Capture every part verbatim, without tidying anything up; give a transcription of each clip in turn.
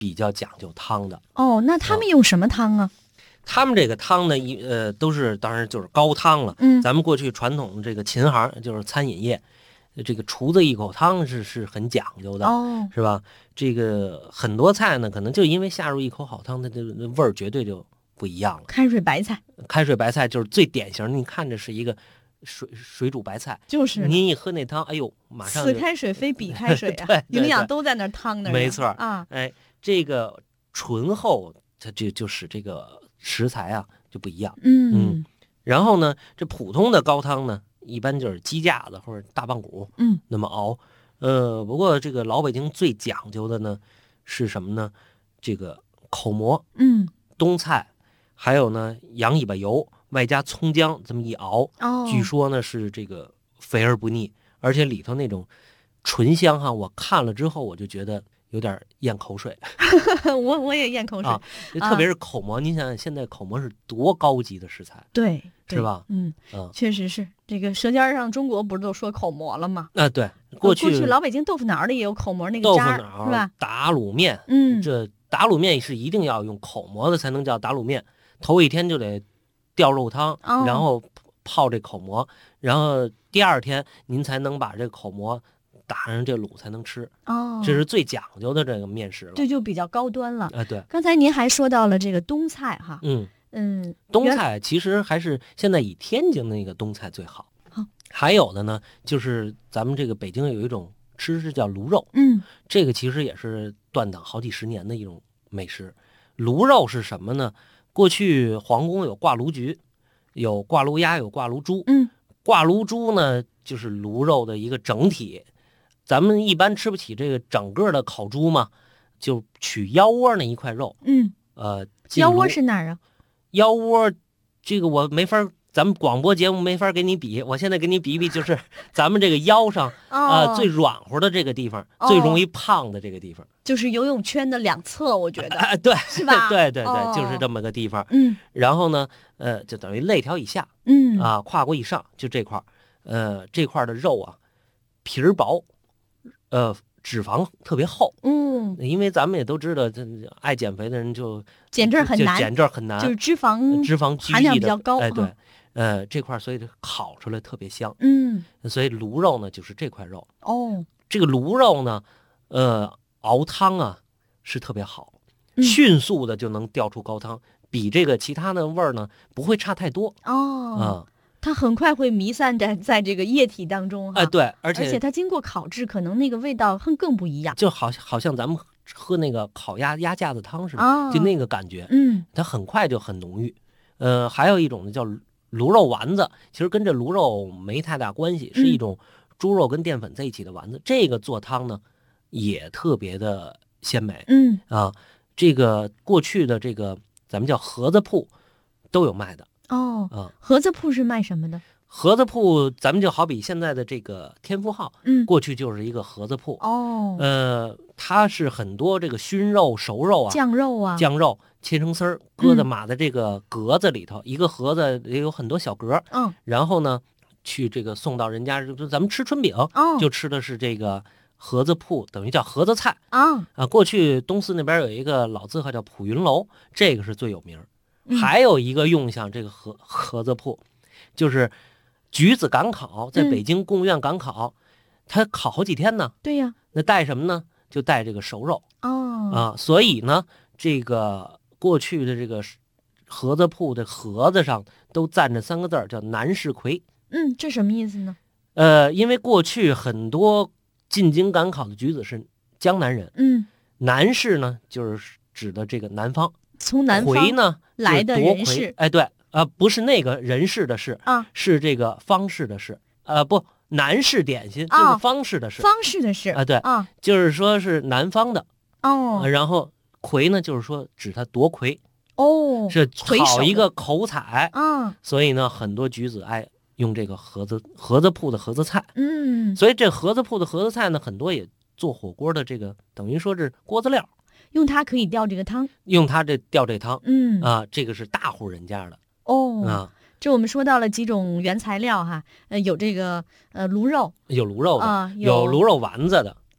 比较讲究汤的。 哦，那他们用什么汤啊？ 他们这个汤呢，一呃都是当然就是高汤了。 嗯， 咱们过去传统这个秦行就是餐饮业，这个厨子一口汤是是很讲究的， 哦， 是吧？这个很多菜呢，可能就因为下入一口好汤，它的味儿绝对就不一样了。 开水白菜， 开水白菜就是最典型的，你看着是一个水水煮白菜， 就是您一喝那汤，哎呦，马上此开水非彼开水啊， 对对对营养都在那汤那儿。 没错啊， 哎，这个醇厚，它就就使这个食材啊就不一样。 嗯嗯然后呢，这普通的高汤呢，一般就是鸡架子或者大棒骨， 嗯， 那么熬。呃，不过这个老北京最讲究的呢是什么呢？这个口蘑、 嗯， 冬菜，还有呢羊尾巴油，外加葱姜，这么一熬， 哦， 据说呢是这个肥而不腻，而且里头那种醇香哈，我看了之后我就觉得有点咽口水。 我我也咽口水， 啊，特别是口蘑，您想想现在口蘑是多高级的食材， 对，对是吧？ 嗯， 嗯， 确实是。这个《舌尖上中国》不是都说口蘑了吗？ 啊，对，过去过去老北京豆腐脑里也有口蘑那个豆腐渣儿， 脑是吧？ 打卤面， 嗯， 这打卤面是一定要用口蘑的才能叫打卤面，头一天就得吊肉汤， 哦然后泡这口蘑，然后第二天您才能把这口蘑打上这卤才能吃， 哦， 这是最讲究的这个面食了。 这就比较高端了。 啊，对， 刚才您还说到了这个冬菜哈， 嗯。 嗯，原冬菜其实还是现在以天津的那个冬菜最好。 好， 还有的呢，就是咱们这个北京有一种吃是叫卤肉， 嗯这个其实也是断档好几十年的一种美食。卤肉是什么呢？过去皇宫有挂炉局，有挂炉鸭，有挂炉猪。 嗯， 挂炉猪呢，就是卤肉的一个整体。咱们一般吃不起这个整个的烤猪嘛，就取腰窝那一块肉。 嗯， 呃，进腰窝炉是哪儿啊？ 腰窝，这个我没法，咱们广播节目没法给你比。我现在给你比一比，就是咱们这个腰上啊、 哦， 呃最软和的这个地方， 哦最容易胖的这个地方。 就是游泳圈的两侧，我觉得。 啊，对， 是吧对对对， 哦就是这么个地方。 嗯然后呢，呃，就等于肋条以下嗯啊，胯骨以上，就这块儿，呃，这块儿的肉啊，皮儿薄，呃，脂肪特别厚。 嗯， 因为咱们也都知道，这爱减肥的人就减这儿很难， 就减这儿很难， 就是脂肪脂肪聚含量集的比较高。 哎，对哈， 呃，这块儿所以烤出来特别香。 嗯， 所以卤肉呢就是这块肉。 哦， 这个卤肉呢，呃，熬汤啊是特别好， 嗯迅速的就能调出高汤，比这个其他的味儿呢不会差太多哦， 啊。 它很快会弥散在在这个液体当中哈。 哎，对，而而且且它经过烤制，可能那个味道更更不一样。 就好好像咱们喝那个烤鸭鸭架子汤似的， 哦就那个感觉， 嗯它很快就很浓郁。呃，还有一种呢叫卤肉丸子，其实跟这卤肉没太大关系，是一种猪肉跟淀粉在一起的丸子。这个做汤呢也特别的鲜美嗯啊。这个过去的这个咱们叫盒子铺都有卖的哦， 啊。 盒子铺是卖什么的？ 盒子铺咱们就好比现在的这个天福号， 嗯过去就是一个盒子铺。 哦， 呃，它是很多这个熏肉、熟肉啊、 酱肉啊， 酱肉切成丝儿，搁在码在这个格子里头，一个盒子也有很多小格， 嗯然后呢，去这个送到人家，就咱们吃春饼， 哦就吃的是这个盒子铺，等于叫盒子菜啊啊。过去东四那边有一个老字号叫普云楼，这个是最有名儿。 嗯还有一个用项，这个盒盒子铺，就是橘子赶考，在北京贡院赶考，他烤好几天呢。 对呀那带什么呢？就带这个熟肉哦啊。所以呢，这个过去的这个盒子铺的盒子上都站着三个字儿，叫南市葵。 嗯，这什么意思呢？ 呃，因为过去很多进京赶考的举子是江南人， 嗯， 南市呢就是指的这个南方， 从南方葵呢来的就是夺人士魁。哎，对，啊，不是那个人士的士， 啊， 是这个方士的士。呃，不，南式点心就哦是方式的式方式的是啊，对， 啊就是说是南方的。 哦呃然后魁呢，就是说指他夺魁， 哦是魁首好一个口彩。 啊所以呢，很多举子爱用这个盒子盒子铺的盒子菜。 嗯， 所以这盒子铺的盒子菜呢，很多也做火锅的这个，等于说是锅子料， 用它可以吊这个汤。 用它这吊这汤嗯啊，这个是大户人家的哦， 啊， 这我们说到了几种原材料哈，呃，有这个呃卤肉有卤肉的， 啊， 有卤肉丸子的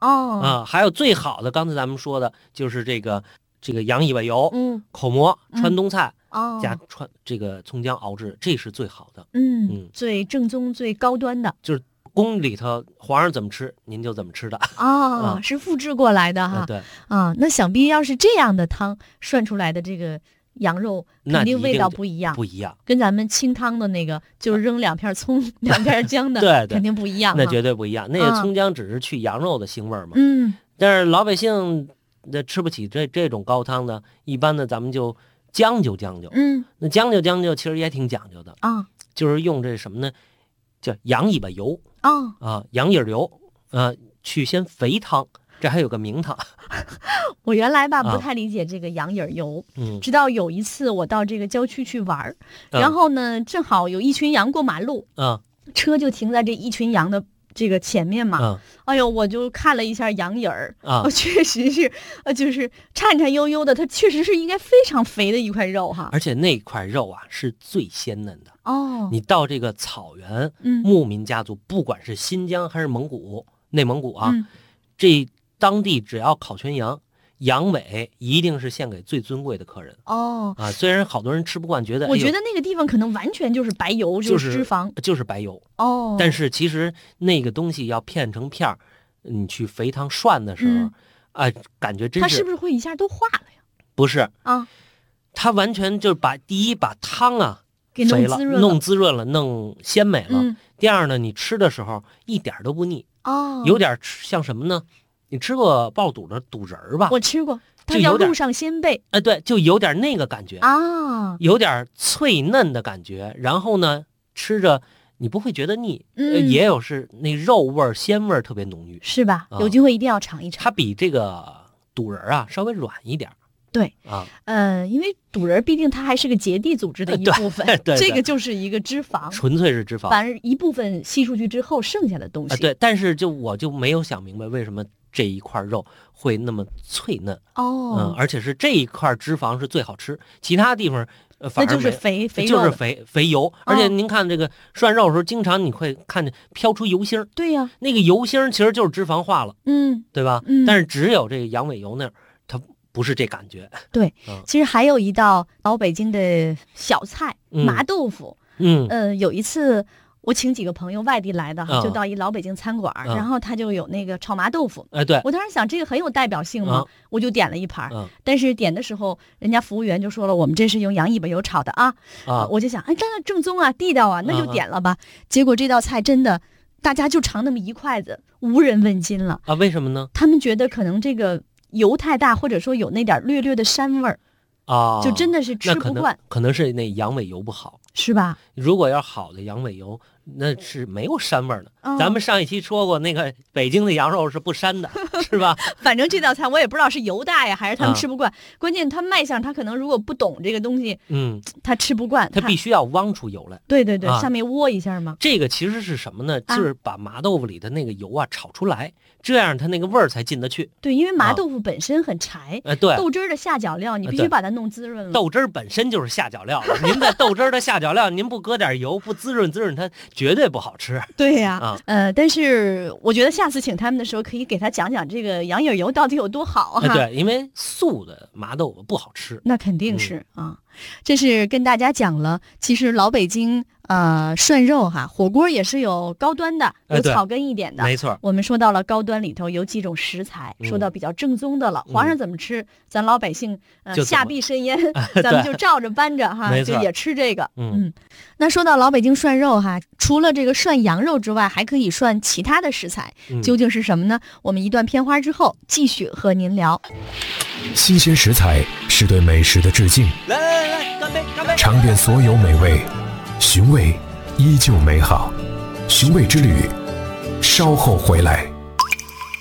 哦啊，还有最好的，刚才咱们说的就是这个这个羊尾巴油， 嗯， 口蘑、川东菜、 哦， 加川这个葱姜熬制，这是最好的。 嗯嗯最正宗、最高端的就是宫里头皇上怎么吃，您就怎么吃的。 啊，是复制过来的哈。 啊，对， 啊，那想必要是这样的汤涮出来的这个羊肉， 那肯定味一定就道不一样， 不一样， 跟咱们清汤的那个就是扔两片葱、两片姜的， 对对肯定不一样哈。 那绝对不一样。那个啊葱姜只是去羊肉的腥味儿嘛。 嗯但是老百姓那吃不起这这种高汤呢，一般的咱们就将就将就。 嗯那将就将就，其实也挺讲究的， 啊就是用这什么呢？叫羊尾巴油啊， 啊，羊尾油啊，去先肥汤，这还有个名堂。 我原来吧啊不太理解这个羊眼油， 嗯， 直到有一次我到这个郊区去玩儿， 嗯然后呢正好有一群羊过马路， 啊车就停在这一群羊的这个前面嘛。 啊哎呦，我就看了一下羊眼儿， 啊哦，确实是，呃，就是颤颤悠悠的，它确实是应该非常肥的一块肉哈。 而且那块肉啊是最鲜嫩的。 哦， 你到这个草原， 嗯牧民家族，不管是新疆还是蒙古、内蒙古啊， 嗯这当地只要烤全羊，羊尾一定是献给最尊贵的客人哦， 啊。虽然好多人吃不惯，觉得我觉哎得那个地方可能完全就是白油， 就是脂肪。 呦就是白油， 哦， 但是其实那个东西要片成片儿，你去肥汤涮的时候， 嗯啊，感觉真是它是不是会一下都化了呀？ 不是？ 啊， 它完全就是把第一把汤啊给肥了， 弄滋润了弄滋润了，弄鲜美了。 嗯第二呢，你吃的时候一点儿都不腻， 哦， 有点吃像什么呢？你吃过爆肚的肚仁儿吧？ 我吃过，它就有点叫陆上鲜贝哎，对，就有点那个感觉， 啊。 有点脆嫩的感觉。然后呢，吃着你不会觉得腻，呃嗯也有是那肉味儿、鲜味儿特别浓郁。 是吧？ 啊有机会一定要尝一尝。 它比这个肚仁儿啊稍微软一点儿对， 啊。 呃，因为肚仁儿毕竟它还是个结缔组织的一对部分， 对对这个就是一个脂肪， 纯粹是脂肪反而一部分吸出去之后，剩下的东西。 啊，对。但是就我就没有想明白为什么这一块肉会那么脆嫩，嗯， 哦， 而且是这一块脂肪是最好吃，其他地方呃反而那就是没肥肥肉就是的肥肥油。而且您看这个涮肉的时候，经常你会看见飘出油星儿， 对呀， 那个油星儿其实就是脂肪化了， 嗯， 对吧？ 嗯但是只有这个羊尾油那儿，它不是这感觉。 对嗯。 其实还有一道老北京的小菜嗯麻豆腐， 嗯呃，有一次我请几个朋友外地来的哈， 嗯就到一老北京餐馆儿， 嗯然后他就有那个炒麻豆腐。 哎，对， 我当时想这个很有代表性嘛， 嗯我就点了一盘儿。 嗯但是点的时候，人家服务员就说了，我们这是用羊尾巴油炒的啊。 啊， 我就想，哎，当然正宗啊，地道啊，那就嗯嗯点了吧。结果这道菜真的，大家就尝那么一筷子，无人问津了。 啊，为什么呢？ 他们觉得可能这个油太大，或者说有那点略略的膻味儿， 啊， 就真的是吃那可能不惯， 可能是那羊尾油不好。 是吧？ 如果要好的羊尾油，那是没有膻味儿的。 哦咱们上一期说过，那个北京的羊肉是不膻的，是吧？ 反正这道菜我也不知道是油大呀，还是他们啊吃不惯。关键他卖相，他可能如果不懂这个东西， 嗯， 他吃不惯。 它必须要汪出油来。 对对对， 啊上面窝一下嘛。 这个其实是什么呢？ 啊就是把麻豆腐里的那个油啊炒出来，这样它那个味儿才进得去。 对，因为麻啊豆腐本身很柴， 哎，对， 豆汁儿的下脚料你必须对把它弄滋润了。 豆汁儿本身就是下脚料了。您在豆汁儿的下脚料，您不搁点油，不滋润滋润，它绝对不好吃。 对呀、 啊呃，但是我觉得下次请他们的时候，可以给他讲讲这个羊眼油到底有多好哈。 哎，对，因为素的麻豆腐不好吃。 那肯定是、啊，这是跟大家讲了，其实老北京呃涮肉哈，火锅也是有高端的， 哎对有草根一点的。 没错， 我们说到了高端里头有几种食材， 嗯说到比较正宗的了。皇上怎么吃，咱老百姓呃就怎么下必深焉，咱们就照着搬着哈， 没错就也吃这个。 嗯那说到老北京涮肉哈，除了这个涮羊肉之外，还可以涮其他的食材， 嗯究竟是什么呢？我们一段片花之后继续和您聊。 新鲜食材是对美食的致敬， 来来来来，干杯干杯！ 尝遍所有美味，寻味依旧美好。寻味之旅，稍后回来。